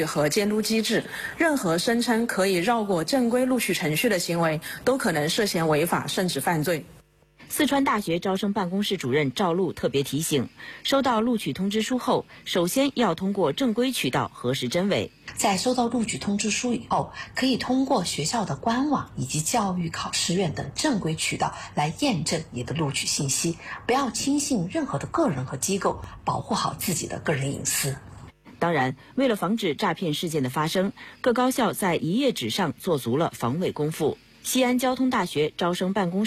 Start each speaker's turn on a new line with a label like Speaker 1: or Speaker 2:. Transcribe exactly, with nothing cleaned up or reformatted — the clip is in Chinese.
Speaker 1: 和监督机制，任何声称可以绕过正规录取程序的行为，都可能涉嫌违法甚至犯罪。
Speaker 2: 四川大学招生办公室主任赵璐特别提醒，收到录取通知书后，首先要通过正规渠道核实真伪。
Speaker 3: 在收到录取通知书以后，可以通过学校的官网以及教育考试院等正规渠道来验证你的录取信息，不要轻信任何的个人和机构，保护好自己的个人隐私。
Speaker 2: 当然，为了防止诈骗事件的发生，各高校在一页纸上做足了防伪功夫。西安交通大学招生办公室